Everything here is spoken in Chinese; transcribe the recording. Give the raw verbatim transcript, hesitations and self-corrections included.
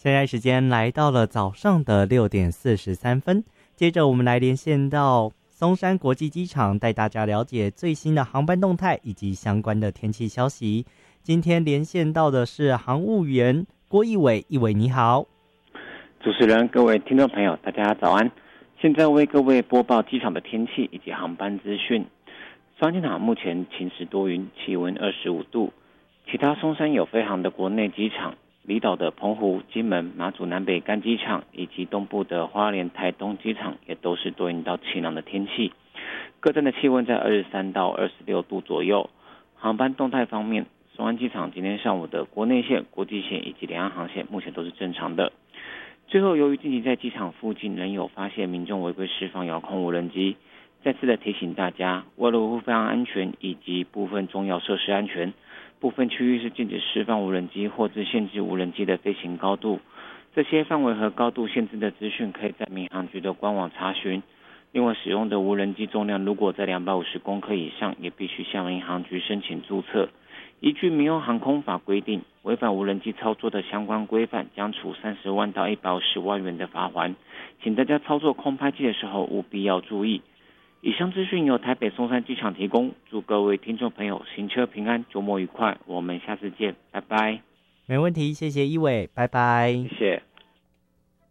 现在时间来到了早上的六点四十三分，接着我们来连线到松山国际机场，带大家了解最新的航班动态以及相关的天气消息。今天连线到的是航务员郭义伟，义伟你好。 主持人，各位听众朋友，大家早安。现在为各位播报机场的天气以及航班资讯。松山机场目前晴时多云，气温二十五度。其他松山有飞航的国内机场，离岛的澎湖、金门、马祖南北干机场以及东部的花莲、台东机场也都是多云到晴朗的天气。各站的气温在二十三到二十六度左右。航班动态方面，松山机场今天上午的国内线、国际线以及两岸航线目前都是正常的。最后，由于近期在机场附近仍有发现民众违规释放遥控无人机，再次的提醒大家，为了维护飞航安全以及部分重要设施安全，部分区域是禁止释放无人机或是限制无人机的飞行高度。这些范围和高度限制的资讯可以在民航局的官网查询。另外，使用的无人机重量如果在两百五十公克以上，也必须向民航局申请注册。依据民用航空法规定，违反无人机操作的相关规范，将处三十万到一百五十万元的罚锾。请大家操作空拍机的时候务必要注意。以上资讯由台北松山机场提供，祝各位听众朋友行车平安，周末愉快，我们下次见，拜拜。 没问题，谢谢一伟，拜拜。 谢谢。